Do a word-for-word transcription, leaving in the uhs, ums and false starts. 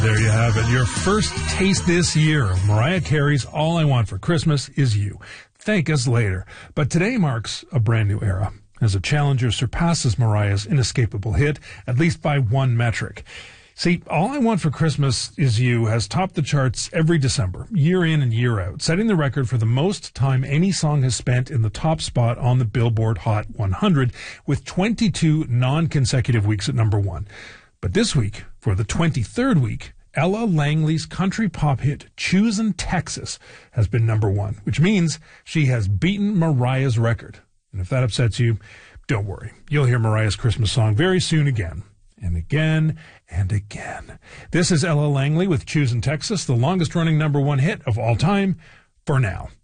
There you have it, your first taste this year of Mariah Carey's All I Want for Christmas Is You. Thank us later. But today marks a brand new era, as a challenger surpasses Mariah's inescapable hit, at least by one metric. See, All I Want for Christmas Is You has topped the charts every December, year in and year out, setting the record for the most time any song has spent in the top spot on the Billboard Hot one hundred, with twenty-two non-consecutive weeks at number one. But this week, for the twenty-third week, Ella Langley's country pop hit Choosin' Texas has been number one, which means she has beaten Mariah's record. And if that upsets you, don't worry. You'll hear Mariah's Christmas song very soon again, and again, and again. This is Ella Langley with Choosin' Texas, the longest-running number one hit of all time, for now.